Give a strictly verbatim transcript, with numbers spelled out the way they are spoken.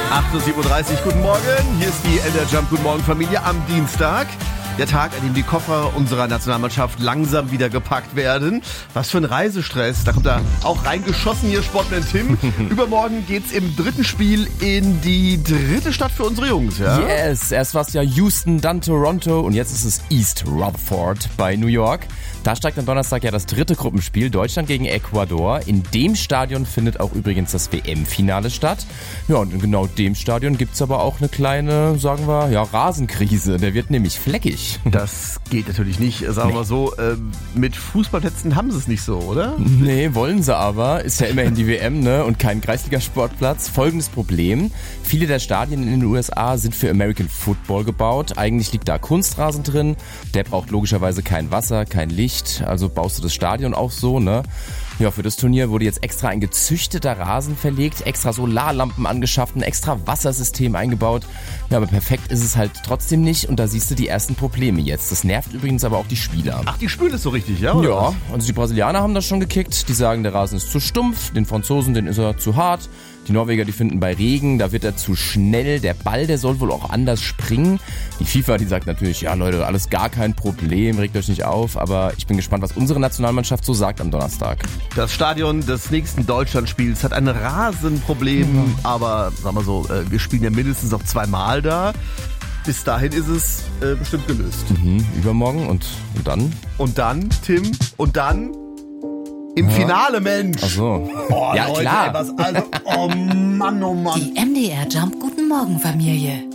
acht Uhr siebenunddreißig, guten Morgen. Hier ist die N D R Jump Guten Morgen Familie am Dienstag. Der Tag, an dem die Koffer unserer Nationalmannschaft langsam wieder gepackt werden. Was für ein Reisestress. Da kommt er auch reingeschossen hier, Sportman Tim. Übermorgen geht's im dritten Spiel in die dritte Stadt für unsere Jungs, ja? Yes, erst war es ja Houston, dann Toronto und jetzt ist es East Rutherford bei New York. Da steigt am Donnerstag ja das dritte Gruppenspiel, Deutschland gegen Ecuador. In dem Stadion findet auch übrigens das W M-Finale statt. Ja, und in genau dem Stadion gibt's aber auch eine kleine, sagen wir, ja, Rasenkrise. Der wird nämlich fleckig. Das geht natürlich nicht, sagen wir nee. so. Äh, mit Fußballplätzen haben sie es nicht so, oder? Nee, wollen sie aber. Ist ja immerhin die W M, ne? Und kein Kreisliga-Sportplatz. Folgendes Problem. Viele der Stadien in den U S A sind für American Football gebaut. Eigentlich liegt da Kunstrasen drin. Der braucht logischerweise kein Wasser, kein Licht. Also baust du das Stadion auch so, ne? Ja, für das Turnier wurde jetzt extra ein gezüchteter Rasen verlegt, extra Solarlampen angeschafft, ein extra Wassersystem eingebaut. Ja, aber perfekt ist es halt trotzdem nicht und da siehst du die ersten Probleme jetzt. Das nervt übrigens aber auch die Spieler. Ach, die spülen es so richtig, ja? Oder ja, was? also die Brasilianer haben das schon gekickt. Die sagen, der Rasen ist zu stumpf, den Franzosen, den ist er zu hart. Die Norweger, die finden bei Regen, da wird er zu schnell. Der Ball, der soll wohl auch anders springen. Die FIFA, die sagt natürlich, ja Leute, alles gar kein Problem, regt euch nicht auf. Aber ich bin gespannt, was unsere Nationalmannschaft so sagt am Donnerstag. Das Stadion des nächsten Deutschlandspiels hat ein Rasenproblem, mhm. aber sagen wir so, wir spielen ja mindestens noch zweimal da. Bis dahin ist es äh, bestimmt gelöst. Mhm, übermorgen und, und dann? Und dann, Tim, und dann im ja. Finale, Mensch. Ach so. Oh, ja, Leute, klar. Ey, was, also, oh Mann, oh Mann. Die M D R Jump Guten Morgen Familie.